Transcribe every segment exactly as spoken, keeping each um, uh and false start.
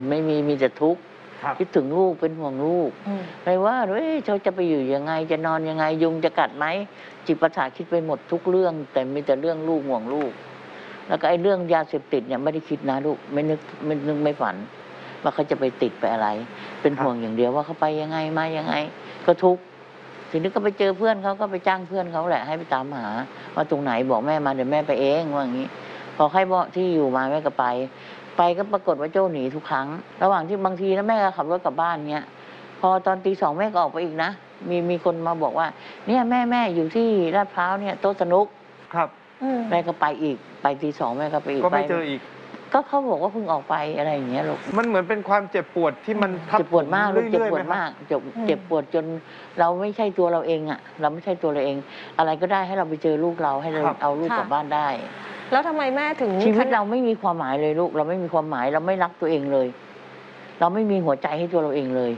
ไม่มีมีแต่ทุกข์คิดถึงลูกเป็นห่วงลูกไม่ว่าเฮ้ยเขาจะไปอยู่ยังไงจะนอนยังไงยุงจะกัดไหมจิตประสาทคิดไปหมดทุกเรื่องแต่มีแต่เรื่องลูกห่วงลูกแล้วก็ไอ้เรื่องยาเสพติดเนี่ยไม่ได้คิดนะลูกไม่นึกไม่นึกไม่ฝันว่าเขาจะไปติดไปอะไรเป็นห่วงอย่างเดียวว่าเขาไปยังไงมายังไงก็ทุกข์ทีนี้ก็ไปเจอเพื่อนเขาก็ไปจ้างเพื่อนเขาแหละให้ไปตามหาว่าตรงไหนบอกแม่มาเดี๋ยวแม่ไปเองว่าอย่างนี้พอให้บอกที่อยู่มาแม่ก็ไปไปก็ปรากฏว่าโจ้หนีทุกครั้งระหว่างที่บางทีนะแม่ก็ขับรถกลับบ้านเงี้ยพอตอนตีสองแม่ก็ออกไปอีกนะมีมีคนมาบอกว่าเนี่ยแม่แม่อยู่ที่ลาดพร้าวเนี่ยโต๊ะสนุกครับแม่ก็ไปอีกไปตีสองแม่ก็ไปอีกก็ไม่เจออีกก็เขาบอกว่าเพิ่งออกไปอะไรอย่างเงี้ยลูกมันเหมือนเป็นความเจ็บปวดที่มันเจ็บปวดมากลูกเจ็บปวดมากเจ็บเจ็บปวดจนเราไม่ใช่ตัวเราเองอ่ะเราไม่ใช่ตัวเราเอง อะไรก็ได้ให้เราไปเจอลูกเราให้เราเอาลูกกลับบ้านได้แล้วทำไมแม่ถึงชีวิตเราไม่มีความหมายเลยลูกเราไม่มีความหมายเราไม่รักตัวเองเลยเราไม่มีหัวใจให้ตัวเราเองเลย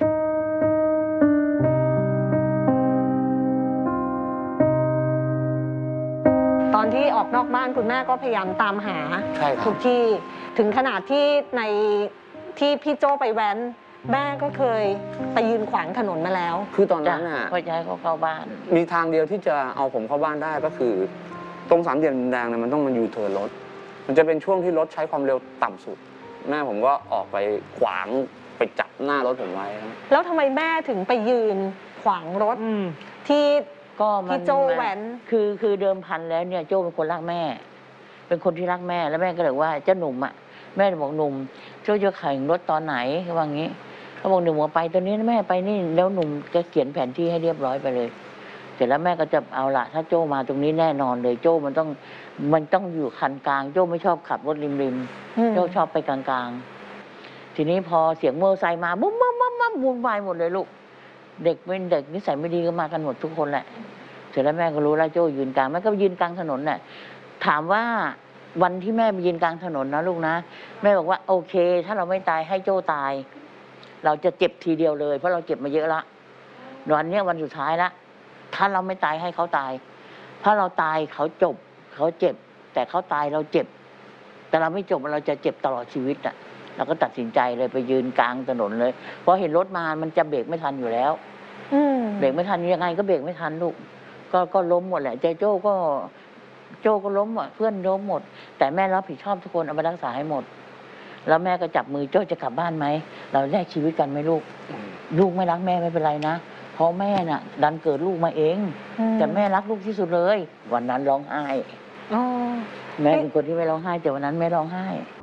ตอนที่ออกนอกบ้านคุณแม่ก็พยายามตามหาทุกที่ถึงขนาดที่ในที่พี่โจ้ไปแว้นแม่ก็เคยไปยืนขวางถนนมาแล้วคือตอนนั้นน่ะพ่อจะให้เขาเข้าบ้านมีทางเดียวที่จะเอาผมเข้าบ้านได้ก็คือตรงสามเหลี่ยมแดงเนี่ยมันต้องมันยูเทิร์นรถมันจะเป็นช่วงที่รถใช้ความเร็วต่ำสุดแม่ผมก็ออกไปขวางไปจับหน้ารถผมไว้แล้วทำไมแม่ถึงไปยืนขวางรถที่ก็พี่โจ้แว้นคือคือเดิมพันแล้วเนี่ยโจ้เป็นคนรักแม่เป็นคนที่รักแม่แล้วแม่ก็เลยว่าเจ้าหนุ่มอ่ะแม่บอกหนุ่มโจ้จะแข่งรถตอนไหนเขาว่างี้เขาบอกหนุ่มว่าไปตอนนี้แม่ไปนี่แล้วหนุ่มก็เขียนแผนที่ให้เรียบร้อยไปเลยเสร็จแล้วแม่ก็จะเอาละถ้าโจ้มาตรงนี้แน่นอนเลยโจ้มันต้องมันต้องอยู่คันกลางโจ้ไม่ชอบขับรถริมริมโจ้ชอบไปกลางๆทีนี้พอเสียงมอเตอร์ไซค์มาบุ้มบุ้มบุ้มบุ้มบุ้มวายหมดเลยลูกเด็กเป็นเด็กนิสัยไม่ดีก็มากันหมดทุกคนแหละเสร็จแล้วแม่ก็รู้แล้วโจ้ยืนกลางแม่ก็ยืนกลางถนนน่ะถามว่าวันที่แม่ไปยืนกลางถนนนะลูกนะแม่บอกว่าโอเคถ้าเราไม่ตายให้โจ้ตายเราจะเจ็บทีเดียวเลยเพราะเราเจ็บมาเยอะละวันนี้วันสุดท้ายละถ้าเราไม่ตายให้เขาตายถ้าเราตายเขาจบเขาเจ็บแต่เขาตายเราเจ็บแต่เราไม่จบเราจะเจ็บตลอดชีวิตอ่ะเราก็ตัดสินใจเลยไปยืนกลางถนนเลยเพราะเห็นรถมามันจะเบรกไม่ทันอยู่แล้วเบรกไม่ทันยังไงก็เบรกไม่ทันลูกก็ก็ล้มหมดแหละเจโจ้ก็โจ้ก็ล้มหมดเพื่อนล้มหมดแต่แม่รับผิดชอบทุกคนเอาไปรักษาให้หมดแล้วแม่ก็จับมือโจ้จะกลับบ้านไหมเราแลกชีวิตกันไหมลูกลูกไม่รักแม่ไม่เป็นไรนะเพราะแม่น่ะดันเกิดลูกมาเองแต่แม่รักลูกที่สุดเลยวันนั้นร้องไห้แม่เป็นคนที่ไม่ร้องไห้แต่วันนั้นแม่ร้องไห้